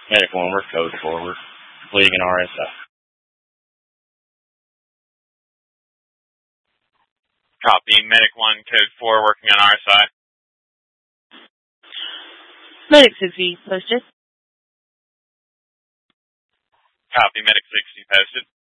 Medic 1, we're code forward. Completing an RSI. Copy. Medic 1, code 4, working on RSI. Medic 60, posted. Copy. Medic 60, posted.